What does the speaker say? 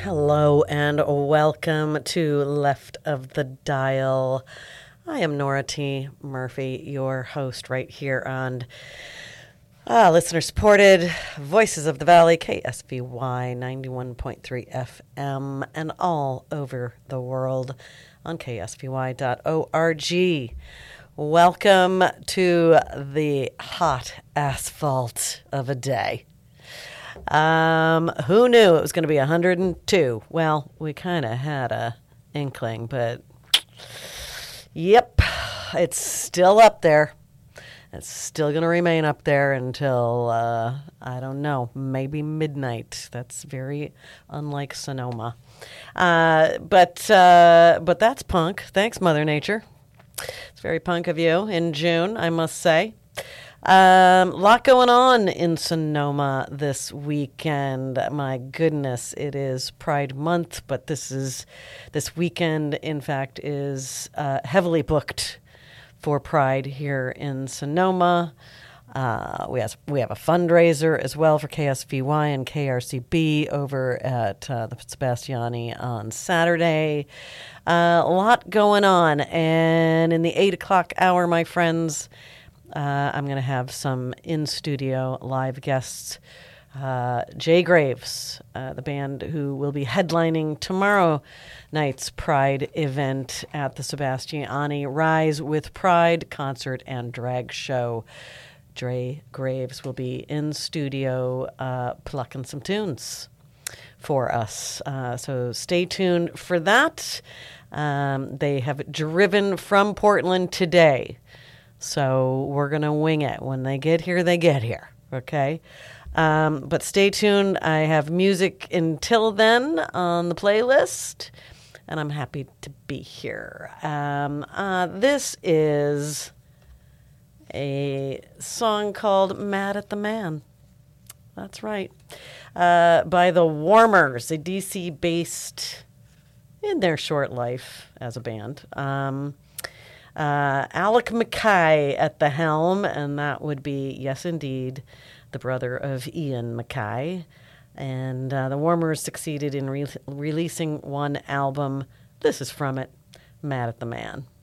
Hello and welcome to Left of the Dial. I am Nora T. Murphy, your host right here on listener-supported Voices of the Valley, KSVY 91.3 FM, and all over the world on ksvy.org. Welcome to the hot asphalt of a day. Who knew it was going to be 102? Well, we kind of had a inkling, but yep, it's still up there. It's still going to remain up there until, I don't know, maybe midnight. That's very unlike Sonoma. But that's punk. Thanks, Mother Nature. It's very punk of you in June, I must say. Lot going on in Sonoma this weekend. My goodness, it is Pride Month, but this weekend, in fact, is heavily booked for Pride here in Sonoma. We have a fundraiser as well for KSVY and KRCB over at the Sebastiani on Saturday. A lot going on, and in the 8 o'clock hour, my friends, I'm going to have some in-studio live guests. Jay Graves, the band who will be headlining tomorrow night's Pride event at the Sebastiani Rise with Pride concert and drag show. Jay Graves will be in studio plucking some tunes for us. So stay tuned for that. They have driven from Portland today. So we're going to wing it. When they get here, okay? But stay tuned. I have music until then on the playlist, and I'm happy to be here. This is a song called Mad at the Man. That's right. By The Warmers, a DC-based, in their short life as a band. Alec Mackay at the helm, and that would be, yes, indeed, the brother of Ian Mackay. And the Warmers succeeded in releasing one album. This is from it, Mad at the Man.